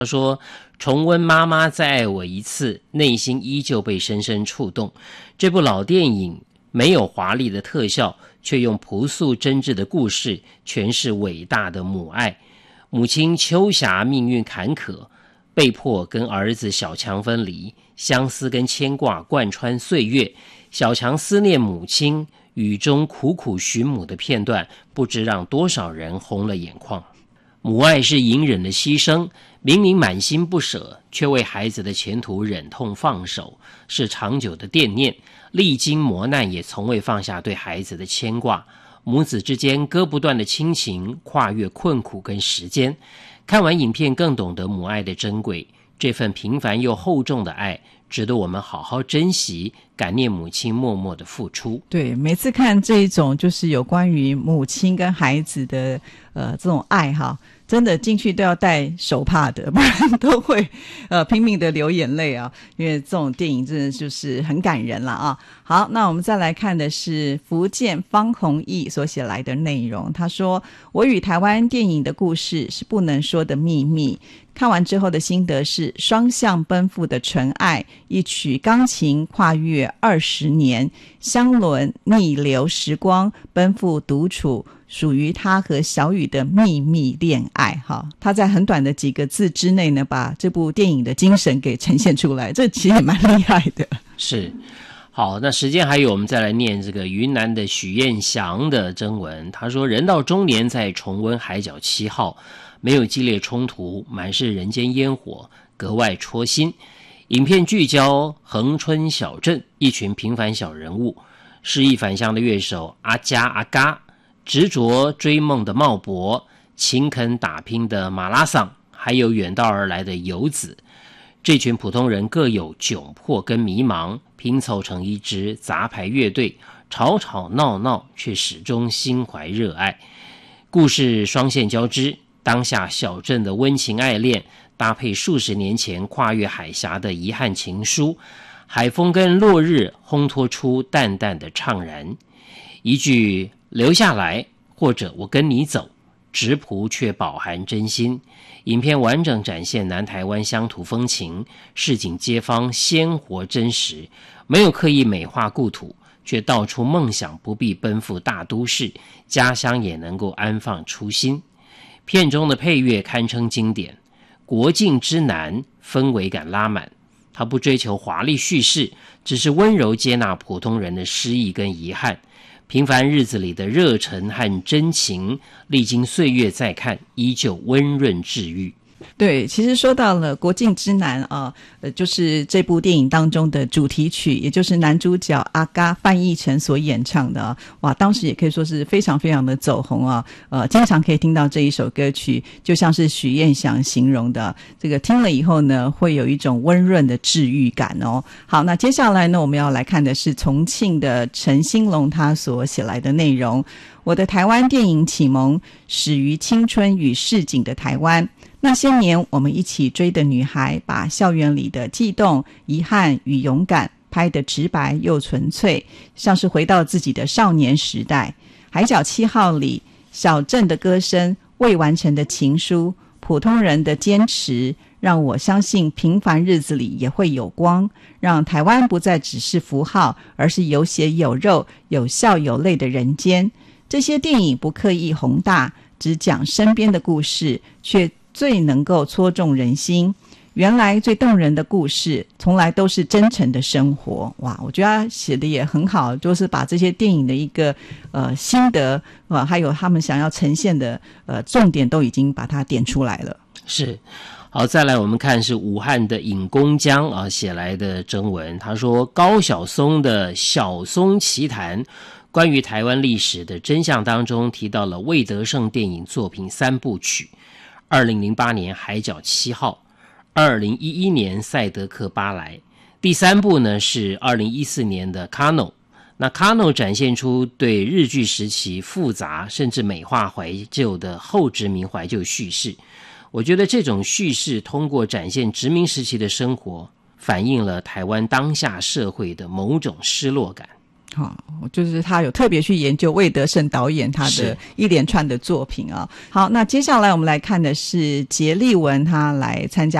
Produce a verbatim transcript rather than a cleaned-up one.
他说，重温妈妈再爱我一次，内心依旧被深深触动。这部老电影没有华丽的特效，却用朴素真挚的故事诠释伟大的母爱。母亲秋霞命运坎坷，被迫跟儿子小强分离，相思跟牵挂贯穿岁月。小强思念母亲，雨中苦苦寻母的片段，不知让多少人红了眼眶。母爱是隐忍的牺牲，明明满心不舍，却为孩子的前途忍痛放手，是长久的惦念。历经磨难，也从未放下对孩子的牵挂。母子之间割不断的亲情，跨越困苦跟时间。看完影片，更懂得母爱的珍贵。这份平凡又厚重的爱，值得我们好好珍惜，感念母亲默默的付出。 对，每次看这一种就是有关于母亲跟孩子的呃这种爱哈，真的进去都要戴手帕的，不然都会呃拼命的流眼泪啊，因为这种电影真的就是很感人了啊。好，那我们再来看的是福建方弘毅所写来的内容。他说，我与台湾电影的故事是不能说的秘密，看完之后的心得是双向奔赴的纯爱，一曲钢琴跨越二十年，相轮逆流时光，奔赴独处，属于他和小雨的秘密恋爱。哈，他在很短的几个字之内呢，把这部电影的精神给呈现出来，这其实也蛮厉害的。 是。好，那时间还有，我们再来念这个云南的许彦祥的征文。他说，人到中年再重温海角七号，没有激烈冲突，满是人间烟火，格外戳心。影片聚焦恒春小镇一群平凡小人物，诗意返乡的乐手阿加阿嘎，执着追梦的茂博，勤恳打拼的马拉桑，还有远道而来的游子。这群普通人各有窘迫跟迷茫，拼凑成一支杂牌乐队，吵吵闹闹，却始终心怀热爱。故事双线交织，当下小镇的温情爱恋，搭配数十年前跨越海峡的遗憾情书，海风跟落日烘托出淡淡的怅然。一句留下来，或者我跟你走，质朴却饱含真心。影片完整展现南台湾乡土风情，市井街坊鲜活真实，没有刻意美化故土，却道出梦想不必奔赴大都市，家乡也能够安放初心。片中的配乐堪称经典，国境之南氛围感拉满，它不追求华丽叙事，只是温柔接纳普通人的失意跟遗憾。平凡日子里的热忱和真情，历经岁月再看，依旧温润治愈。 对，其实说到了国境之南啊，呃，就是这部电影当中的主题曲，也就是男主角阿嘎范逸臣所演唱的啊，哇，当时也可以说是非常非常的走红啊，呃，经常可以听到这一首歌曲，就像是许彦祥形容的，这个听了以后呢，会有一种温润的治愈感哦。好，那接下来呢，我们要来看的是重庆的陈兴龙他所写来的内容。我的台湾电影启蒙始于青春与市井的台湾。那些年我们一起追的女孩，把校园里的悸动、遗憾与勇敢拍得直白又纯粹，像是回到自己的少年时代。海角七号里，小镇的歌声，未完成的情书，普通人的坚持，让我相信平凡日子里也会有光，让台湾不再只是符号，而是有血有肉、有笑有泪的人间。这些电影不刻意宏大，只讲身边的故事，却最能够戳中人心。原来最动人的故事从来都是真诚的生活。哇，我觉得他写的也很好，就是把这些电影的一个呃心得呃还有他们想要呈现的呃重点都已经把它点出来了。 是。好，再来我们看是武汉的尹公江啊写来的征文。他说，高晓松的《晓松奇谈》关于台湾历史的真相当中提到了魏德胜电影作品三部曲，二零零八年海角七号，二零一一年赛德克巴莱，第三部呢是二零一四年的 Kano。 那 Kano 展现出对日据时期复杂甚至美化怀旧的后殖民怀旧叙事。我觉得这种叙事通过展现殖民时期的生活，反映了台湾当下社会的某种失落感。 好、哦，就是他有特别去研究魏德胜导演他的一连串的作品啊。好，那接下来我们来看的是杰利文他来参加